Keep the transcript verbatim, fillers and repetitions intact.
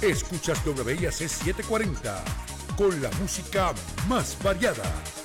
Escuchas W I A C setecientos cuarenta con la música más variada.